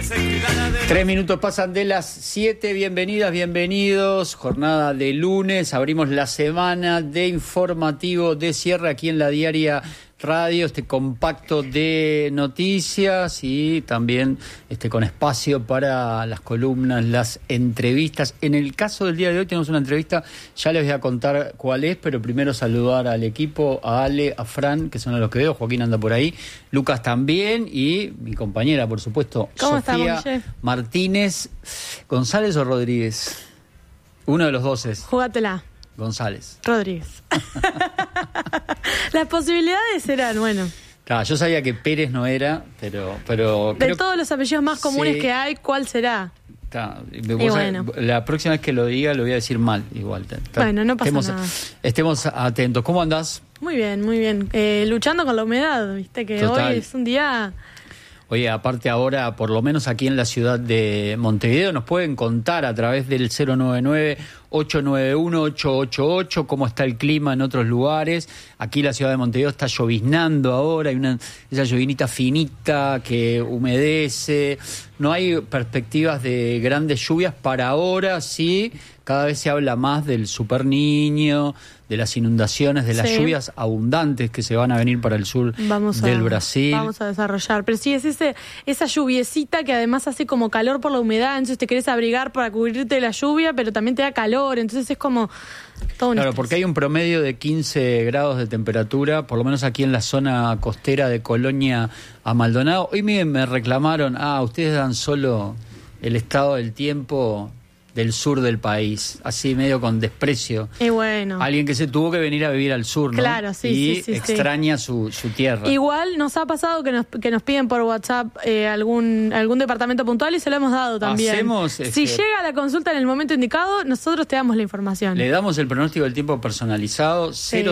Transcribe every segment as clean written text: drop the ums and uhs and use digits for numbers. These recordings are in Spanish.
3 minutos pasan de las 7, bienvenidas, bienvenidos, jornada de lunes, abrimos la semana de informativo de cierre aquí en la Diaria Radio, compacto de noticias y también con espacio para las columnas, las entrevistas. En el caso del día de hoy tenemos una entrevista, ya les voy a contar cuál es, pero primero saludar al equipo, a Ale, a Fran, que son a los que veo, Joaquín anda por ahí, Lucas también y mi compañera, por supuesto, Sofía Martínez. ¿González o Rodríguez? Uno de los dos es. Júgatela. González. Rodríguez. Las posibilidades eran, bueno. Claro, yo sabía que Pérez no era, pero de todos los apellidos más comunes que hay, ¿cuál será? Claro, bueno. La próxima vez que lo diga lo voy a decir mal, igual. Bueno, no pasa nada. Estemos atentos. ¿Cómo andás? Muy bien, muy bien. Luchando con la humedad, viste que total. Hoy es un día... Oye, aparte ahora, por lo menos aquí en la ciudad de Montevideo, nos pueden contar a través del 099-891-888 cómo está el clima en otros lugares. Aquí la ciudad de Montevideo está lloviznando ahora, hay esa llovinita finita que humedece. No hay perspectivas de grandes lluvias para ahora, sí. Cada vez se habla más del super niño, de las inundaciones, de las lluvias abundantes que se van a venir para el sur del Brasil. Vamos a desarrollar. Pero sí, es esa lluviecita que además hace como calor por la humedad, entonces te querés abrigar para cubrirte de la lluvia, pero también te da calor, entonces es como... Claro, porque hay un promedio de 15 grados de temperatura, por lo menos aquí en la zona costera de Colonia a Maldonado. Hoy me reclamaron, ustedes dan solo el estado del tiempo del sur del país, así medio con desprecio. Y bueno. Alguien que se tuvo que venir a vivir al sur, ¿no? Claro, sí, y extraña su tierra. Igual nos ha pasado que nos piden por WhatsApp algún departamento puntual y se lo hemos dado también. Si llega la consulta en el momento indicado, nosotros te damos la información. Le damos el pronóstico del tiempo personalizado,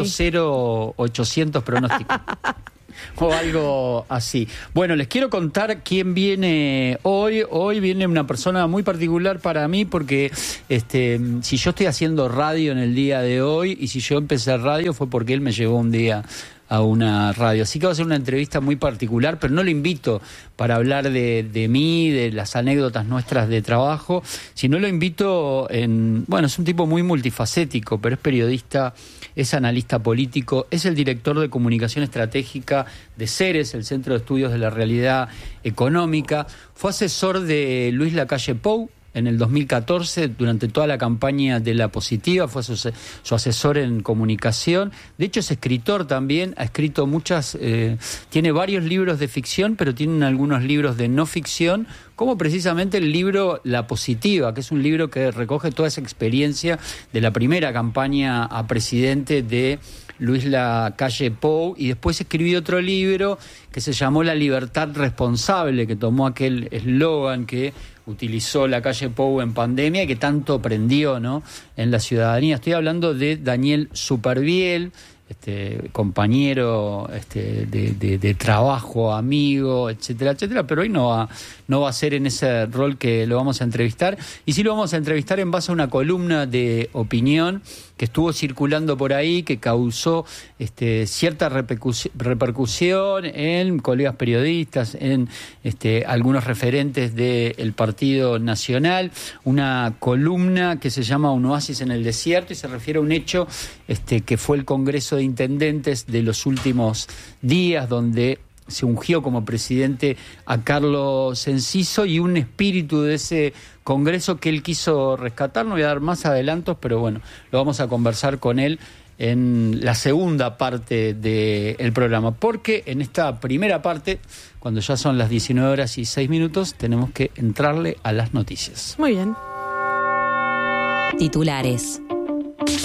00800 pronóstico. O algo así. Bueno, les quiero contar quién viene hoy. Hoy viene una persona muy particular para mí porque si yo estoy haciendo radio en el día de hoy y si yo empecé radio fue porque él me llevó un día a una radio. Así que va a ser una entrevista muy particular, pero no lo invito para hablar de mí, de las anécdotas nuestras de trabajo, sino lo invito es un tipo muy multifacético, pero es periodista, es analista político, es el director de comunicación estratégica de CERES, el Centro de Estudios de la Realidad Económica, fue asesor de Luis Lacalle Pou en el 2014, durante toda la campaña de La Positiva, fue su asesor en comunicación. De hecho, es escritor también, ha escrito tiene varios libros de ficción, pero tiene algunos libros de no ficción, como precisamente el libro La Positiva, que es un libro que recoge toda esa experiencia de la primera campaña a presidente de Luis Lacalle Pou, y después escribió otro libro que se llamó La Libertad Responsable, que tomó aquel eslogan que utilizó Lacalle Pou en pandemia y que tanto prendió, ¿no?, en la ciudadanía. Estoy hablando de Daniel Supervielle, compañero de trabajo, amigo, etcétera, etcétera, pero hoy no va a ser en ese rol que lo vamos a entrevistar, y sí lo vamos a entrevistar en base a una columna de opinión que estuvo circulando por ahí, que causó cierta repercusión en colegas periodistas, en algunos referentes del Partido Nacional, una columna que se llama Un oasis en el desierto y se refiere a un hecho que fue el Congreso de Intendentes de los últimos días, donde se ungió como presidente a Carlos Enciso, y un espíritu de ese Congreso que él quiso rescatar. No voy a dar más adelantos, pero bueno, lo vamos a conversar con él en la segunda parte del programa, porque en esta primera parte, cuando ya son las 19:06, tenemos que entrarle a las noticias. Muy bien. Titulares.